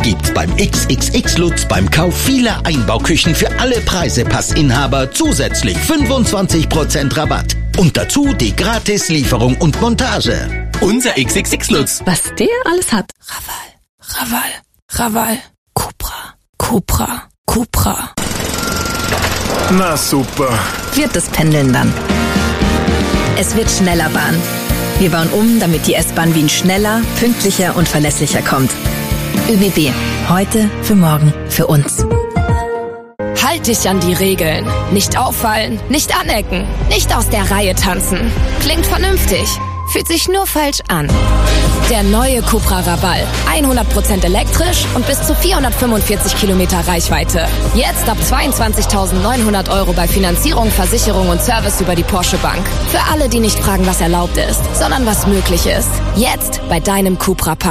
gibt's beim XXX Lutz beim Kauf vieler Einbauküchen für alle Preisepassinhaber zusätzlich 25% Rabatt. Und dazu die Gratis-Lieferung und Montage. Unser XXX Lutz. Was der alles hat. Raval. Cupra. Na super. Wird das Pendeln dann. Es wird schneller Bahn. Wir bauen um, damit die S-Bahn Wien schneller, pünktlicher und verlässlicher kommt. ÖBB. Heute, für morgen, für uns. Halt dich an die Regeln. Nicht auffallen, nicht anecken, nicht aus der Reihe tanzen. Klingt vernünftig, fühlt sich nur falsch an. Der neue Cupra Raval. 100% elektrisch und bis zu 445 Kilometer Reichweite. Jetzt ab 22.900 € bei Finanzierung, Versicherung und Service über die Porsche Bank. Für alle, die nicht fragen, was erlaubt ist, sondern was möglich ist. Jetzt bei deinem Cupra-Partner.